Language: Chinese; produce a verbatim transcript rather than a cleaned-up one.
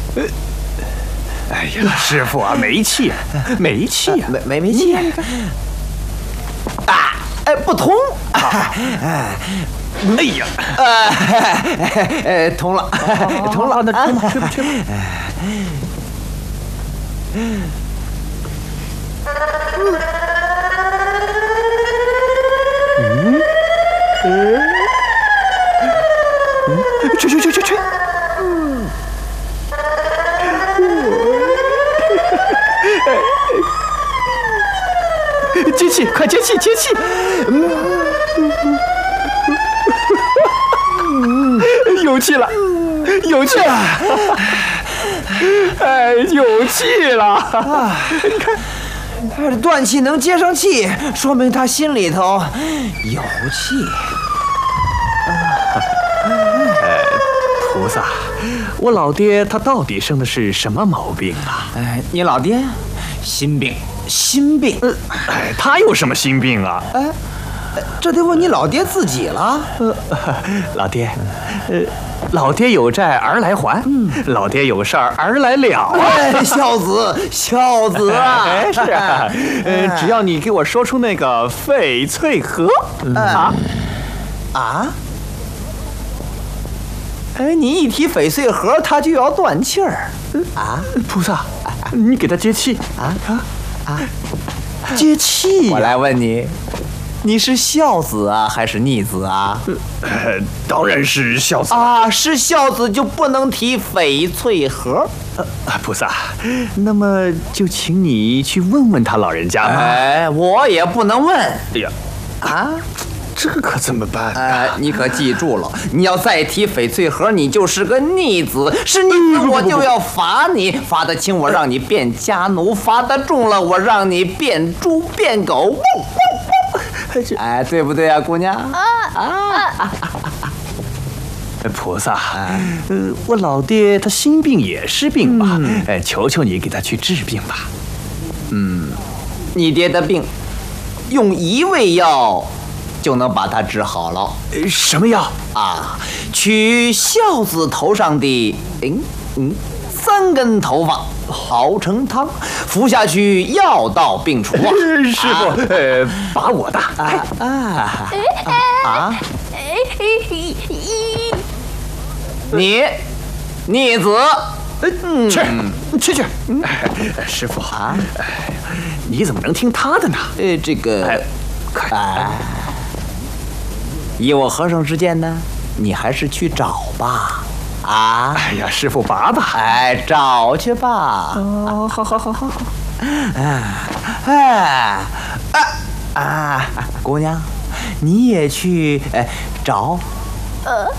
哎呀，师傅啊，没气，没气呀， 没没没气。啊，哎，不通。哎， 哎呀， 哎，通了，通了， 那去吧，去吧，去吧。嗯，嗯，去去去去去。嗯。接气，快接气，接气！嗯，有气了，有气了！哎，有气了！啊，你看， 断气能接上气，说明他心里头有气。 哎，菩萨，我老爹他到底生的是什么毛病啊？ 哎，你老爹心病。心病， 哎，他有什么心病啊？ 哎，这得问你老爹自己了。 呃，老爹，呃，老爹有债儿来还，嗯，老爹有事儿儿来了啊！ 哎，孝子，孝子啊！ 哎，是啊，呃，只要你给我说出那个翡翠盒啊啊！哎，你一提翡翠盒，他就要断气儿啊！菩萨，你给他接气啊啊！啊！接气！我来问你，你是孝子啊，还是逆子啊？ 呃，当然是孝子啊！是孝子就不能提翡翠盒。 呃，菩萨，那么就请你去问问他老人家吧。 哎，我也不能问。 哎呀，啊！这可怎么办？ 哎，你可记住了，你要再提翡翠盒，你就是个逆子，是逆子我就要罚你，罚得轻我让你变家奴，罚得重了我让你变猪变狗。哎，对不对啊，姑娘？啊啊！ 菩萨，呃，我老爹他心病也是病吧？哎，求求你给他去治病吧。 嗯，你爹的病，用一味药就能把它治好了。 什么药啊？取孝子头上的嗯嗯三根头发熬成汤，服下去药到病除啊！ 师傅，呃，把我的啊啊啊！你逆子， 去去去！师傅啊，你怎么能听他的呢？ 呃，这个，哎。以我和尚之见呢，你还是去找吧。啊！ 哎呀，师傅拔吧！ 哎，找去吧。 哦，好好好好好。 哎哎啊啊！姑娘，你也去哎找。呃。